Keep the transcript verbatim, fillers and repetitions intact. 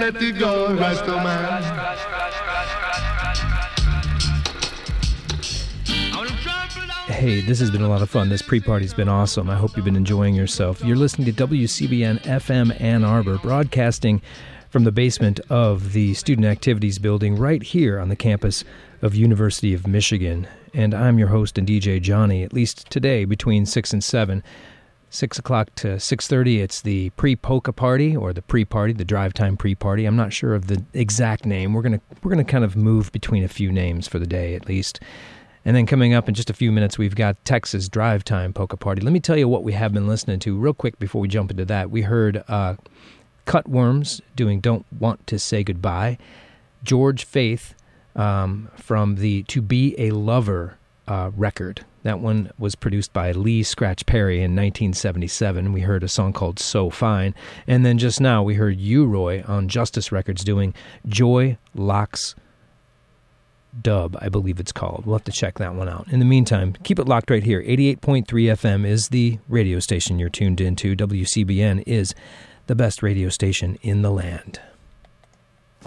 let it go, Rasta man. Hey, this has been a lot of fun. This pre-party's been awesome. I hope you've been enjoying yourself. You're listening to W C B N F M Ann Arbor, broadcasting from the basement of the Student Activities Building right here on the campus of University of Michigan. And I'm your host and D J Johnny, at least today between six and seven. six o'clock to six thirty, it's the pre-polka party, or the pre-party, the drive time pre-party. I'm not sure of the exact name. We're going to we're gonna kind of move between a few names for the day, at least. And then coming up in just a few minutes, we've got Texas Drive Time Polka Party. Let me tell you what we have been listening to real quick before we jump into that. We heard uh, Cutworms doing Don't Want to Say Goodbye. George Faith um, from the To Be a Lover uh, record. That one was produced by Lee Scratch Perry in nineteen seventy-seven. We heard a song called So Fine. And then just now we heard U-Roy on Justice Records doing Joy Locks Dub, I believe it's called. We'll have to check that one out. In the meantime, keep it locked right here. eighty-eight point three F M is the radio station you're tuned into. W C B N is the best radio station in the land.